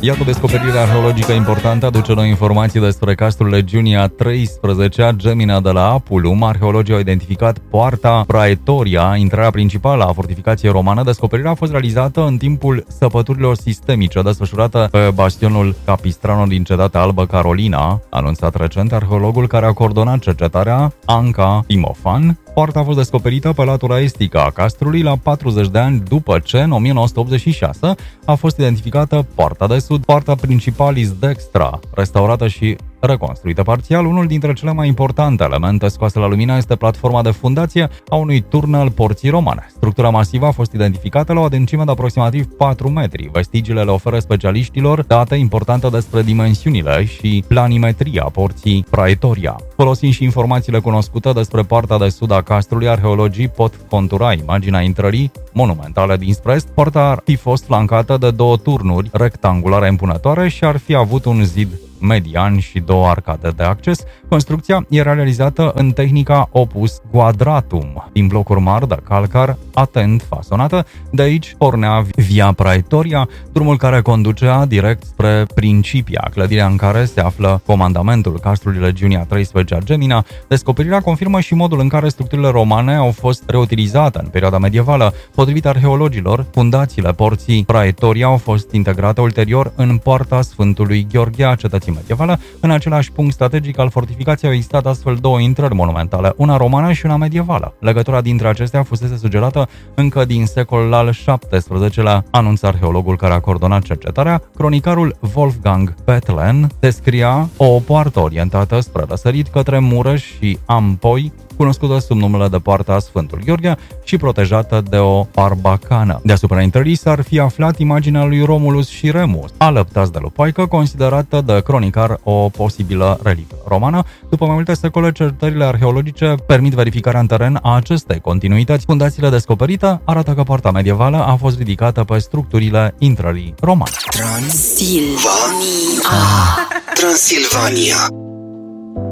Iată o descoperire arheologică importantă, aduce noi informații despre castrul legiunii a 13-a, Gemina de la Apulum. Arheologii au identificat poarta Praetoria, intrarea principală a fortificației romane. Descoperirea a fost realizată în timpul săpăturilor sistemice desfășurată pe bastionul Capistrano din Cetatea Albă, Carolina, a anunțat recent arheologul care a coordonat cercetarea, Anca Timofan. Poarta a fost descoperită pe latura estică a castrului la 40 de ani după ce, în 1986, a fost identificată poarta de sud, poarta principalis dextra, restaurată și reconstruită parțial. Unul dintre cele mai importante elemente scoase la lumină este platforma de fundație a unui turn al porții romane. Structura masivă a fost identificată la o adâncime de aproximativ 4 metri. Vestigiile le oferă specialiștilor date importante despre dimensiunile și planimetria porții Praetoria. Folosind și informațiile cunoscute despre partea de sud a castrului, arheologii pot contura imaginea intrării monumentale dinspre est. Poarta ar fi fost flancată de 2 turnuri rectangulare impunătoare și ar fi avut un zid median și 2 arcade de acces. Construcția era realizată în tehnica opus quadratum, din blocuri mari de calcar atent fasonată. De aici pornea Via Praetoria, drumul care conducea direct spre Principia, clădirea în care se află comandamentul castrului legiunii a 13-a Gemina. Descoperirea confirmă și modul în care structurile romane au fost reutilizate în perioada medievală. Potrivit arheologilor, fundațiile porții Praetoria au fost integrate ulterior în poarta Sfântului Gheorghe a cetății medievală. În același punct strategic al fortificației au existat astfel 2 intrări monumentale, una romană și una medievală. Legătura dintre acestea fusese sugerată încă din secolul al XVII-lea, anunță arheologul care a coordonat cercetarea. Cronicarul Wolfgang Bethlen descria o poartă orientată spre răsărit către Mureș și Ampoi, cunoscută sub numele de poarta Sfântul Gheorghe și protejată de o barbacană. Deasupra intrării s-ar fi aflat imaginea lui Romulus și Remus, alăptați de lupaică, considerată de cronicar o posibilă relică romană. După mai multe secole, cercetările arheologice permit verificarea în teren a acestei continuități. Fundațiile descoperite arată că poarta medievală a fost ridicată pe structurile intrării romane. Transilvania.